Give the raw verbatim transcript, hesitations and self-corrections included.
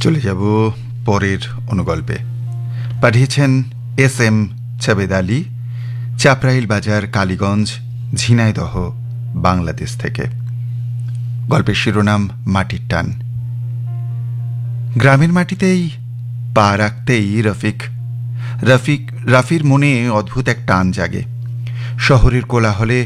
চলে যাব পরের অনুগল্পে। পাঠিয়েছেন এস এম ছাবেদ আলী, চাপরাইল বাজার, কালীগঞ্জ, ঝিনাইদহ, বাংলাদেশ থেকে। গল্পের শিরোনাম মাটির টান। গ্রামের মাটিতেই পা রাখতেই রফিক রফিক রাফির মনে অদ্ভুত এক টান জাগে। শহরের কোলাহলে